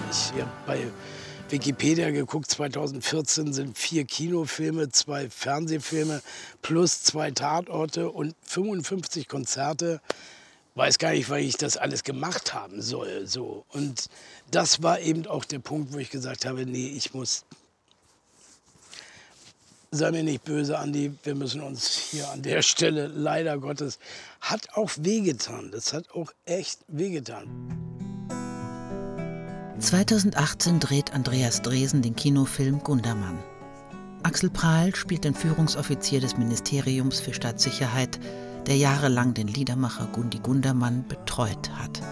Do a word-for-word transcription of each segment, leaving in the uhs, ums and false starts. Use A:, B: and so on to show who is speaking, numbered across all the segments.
A: Ich habe bei Wikipedia geguckt, zweitausendvierzehn sind vier Kinofilme, zwei Fernsehfilme plus zwei Tatorte und fünfundfünfzig Konzerte. Weiß gar nicht, weil ich das alles gemacht haben soll. So. Und das war eben auch der Punkt, wo ich gesagt habe, nee, ich muss... Sei mir nicht böse, Andi, wir müssen uns hier an der Stelle, leider Gottes, hat auch wehgetan. Das hat auch echt wehgetan.
B: zweitausendachtzehn dreht Andreas Dresen den Kinofilm Gundermann. Axel Prahl spielt den Führungsoffizier des Ministeriums für Staatssicherheit, der jahrelang den Liedermacher Gundi Gundermann betreut hat.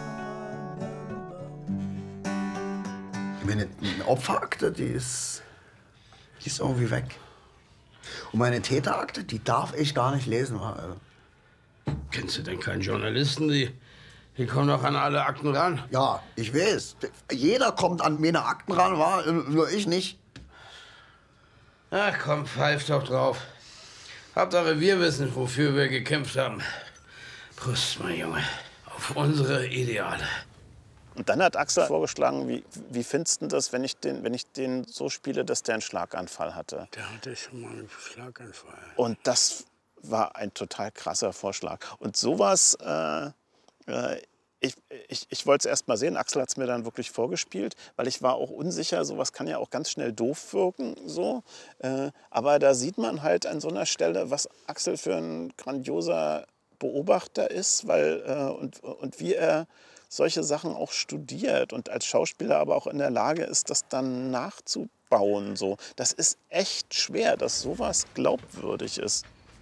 C: Meine Opferakte, die ist, die ist irgendwie weg. Und meine Täterakte, die darf ich gar nicht lesen. Also.
A: Kennst du denn keinen Journalisten? Die, die kommen doch an alle Akten ran.
C: Ja, ich weiß. Jeder kommt an meine Akten ran, war, nur ich nicht.
A: Ach komm, pfeif doch drauf. Hauptsache wir wissen, wofür wir gekämpft haben. Prost, mein Junge, auf unsere Ideale.
D: Und dann hat Axel vorgeschlagen, wie, wie findest du das, wenn ich, den, wenn ich den so spiele, dass der einen Schlaganfall hatte?
A: Der hatte schon mal einen Schlaganfall.
D: Und das war ein total krasser Vorschlag. Und sowas, äh, äh, ich, ich, ich wollte es erst mal sehen. Axel hat es mir dann wirklich vorgespielt, weil ich war auch unsicher. Sowas kann ja auch ganz schnell doof wirken. So. Äh, aber da sieht man halt an so einer Stelle, was Axel für ein grandioser Beobachter ist, weil, äh, und, und wie er solche Sachen auch studiert und als Schauspieler aber auch in der Lage ist, das dann nachzubauen. So. Das ist echt schwer, dass sowas glaubwürdig ist.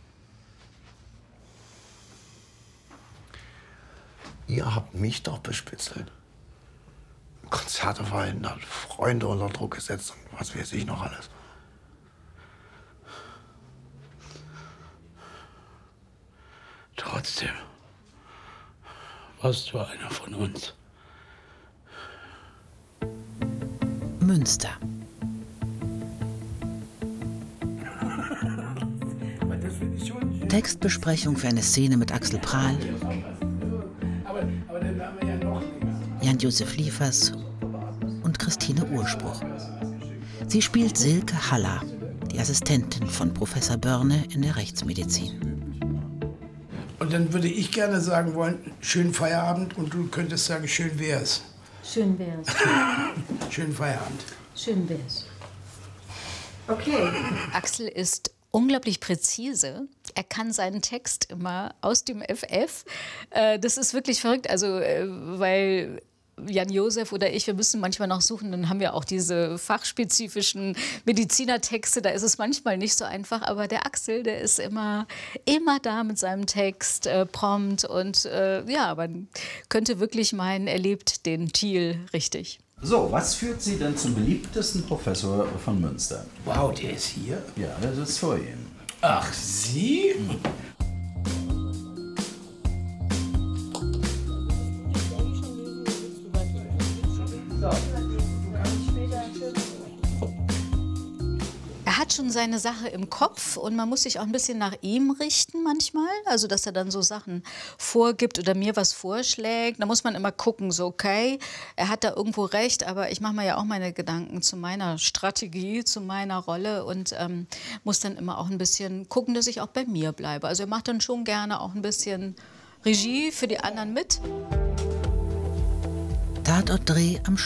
C: Ihr habt mich doch bespitzelt. Konzerte verhindert, Freunde unter Druck gesetzt und was weiß ich noch alles.
A: Trotzdem warst du einer von uns.
B: Münster. Textbesprechung für eine Szene mit Axel Prahl, Jan-Josef Liefers und Christine Urspruch. Sie spielt Silke Haller, die Assistentin von Professor Börne in der Rechtsmedizin.
A: Und dann würde ich gerne sagen wollen, schönen Feierabend, und du könntest sagen, schön wär's.
E: Schön wär's.
A: Schönen Feierabend.
E: Schön wär's. Okay.
F: Axel ist unglaublich präzise. Er kann seinen Text immer aus dem F F. Äh, das ist wirklich verrückt, also äh, weil Jan-Josef oder ich, wir müssen manchmal noch suchen, dann haben wir auch diese fachspezifischen Medizinertexte, da ist es manchmal nicht so einfach, aber der Axel, der ist immer, immer da mit seinem Text, äh, prompt, und äh, ja, man könnte wirklich meinen, er lebt den Thiel richtig.
G: So, was führt Sie denn zum beliebtesten Professor von Münster?
A: Wow, der ist hier?
G: Ja, der sitzt vor Ihnen.
A: Ach, Sie? Hm.
F: Er hat schon seine Sache im Kopf und man muss sich auch ein bisschen nach ihm richten manchmal. Also, dass er dann so Sachen vorgibt oder mir was vorschlägt. Da muss man immer gucken, so okay, er hat da irgendwo recht, aber ich mache mir ja auch meine Gedanken zu meiner Strategie, zu meiner Rolle und ähm, muss dann immer auch ein bisschen gucken, dass ich auch bei mir bleibe. Also er macht dann schon gerne auch ein bisschen Regie für die anderen mit.
B: Tatortdreh am